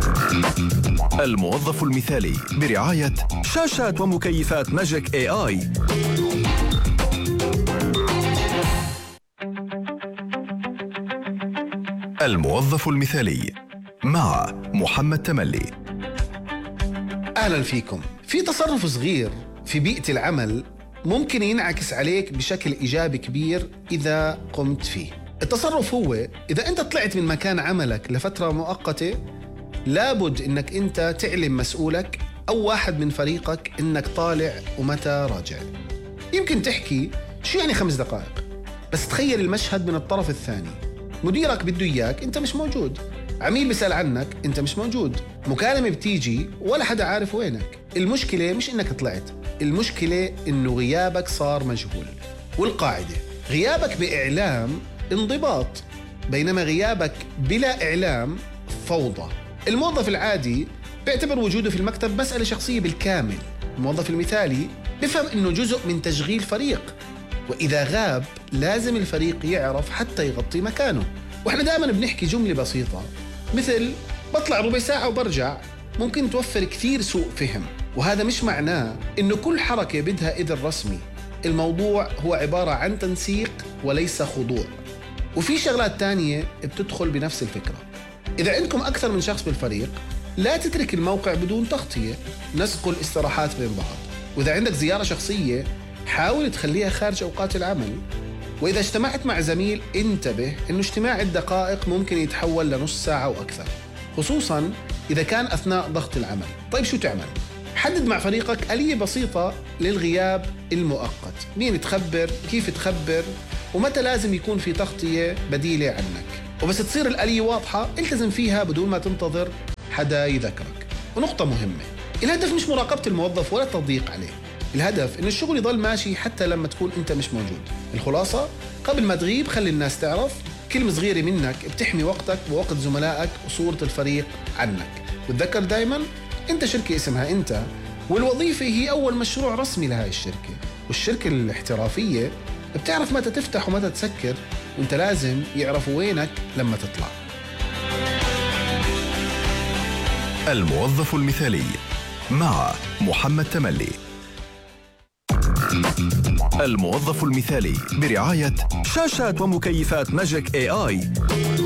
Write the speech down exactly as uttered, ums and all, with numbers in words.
الموظف المثالي برعاية شاشات ومكيفات ماجيك اي اي. الموظف المثالي مع محمد تملي. أهلا فيكم. في تصرف صغير في بيئة العمل ممكن ينعكس عليك بشكل إيجابي كبير إذا قمت فيه. التصرف هو إذا أنت طلعت من مكان عملك لفترة مؤقتة، لابد إنك أنت تعلم مسؤولك أو واحد من فريقك إنك طالع ومتى راجع. يمكن تحكي شو يعني خمس دقائق، بس تخيل المشهد من الطرف الثاني. مديرك بده إياك، أنت مش موجود. عميل بيسأل عنك، أنت مش موجود. مكالمة بتيجي ولا حدا عارف وينك. المشكلة مش إنك طلعت، المشكلة إنه غيابك صار مجهول. والقاعدة غيابك بإعلام انضباط، بينما غيابك بلا إعلام فوضى. الموظف العادي بيعتبر وجوده في المكتب مسألة شخصية بالكامل. الموظف المثالي بفهم إنه جزء من تشغيل فريق، وإذا غاب لازم الفريق يعرف حتى يغطي مكانه. وإحنا دائما بنحكي جملة بسيطة مثل بطلع ربع ساعة وبرجع، ممكن توفر كثير سوء فهم. وهذا مش معناه إنه كل حركة بدها إذن رسمي. الموضوع هو عبارة عن تنسيق وليس خضوع. وفي شغلات تانية بتدخل بنفس الفكرة. إذا عندكم أكثر من شخص بالفريق، لا تترك الموقع بدون تغطية، نسقوا الاستراحات بين بعض. وإذا عندك زيارة شخصية، حاول تخليها خارج أوقات العمل. وإذا اجتمعت مع زميل، انتبه إنه اجتماع الدقائق ممكن يتحول لنص ساعة وأكثر، خصوصاً إذا كان أثناء ضغط العمل. طيب شو تعمل؟ حدد مع فريقك آلية بسيطة للغياب المؤقت. مين تخبر، كيف تخبر، ومتى لازم يكون في تغطية بديلة عنك. وبس تصير الآلية واضحة، التزم فيها بدون ما تنتظر حدا يذكرك. ونقطة مهمة، الهدف مش مراقبة الموظف ولا التضييق عليه. الهدف إن الشغل يضل ماشي حتى لما تكون أنت مش موجود. الخلاصة، قبل ما تغيب خلي الناس تعرف كلمة صغيرة منك بتحمي وقتك ووقت زملائك وصورة الفريق عنك. وتذكر دايما أنت شركة اسمها أنت، والوظيفة هي أول مشروع رسمي لهاي الشركة. والشركة الاحترافية بتعرف متى تفتح ومتى تسكر، وأنت لازم يعرفوا وينك لما تطلع. الموظف المثالي مع محمد تملي. الموظف المثالي برعاية شاشات ومكيفات ماجيك اي اي.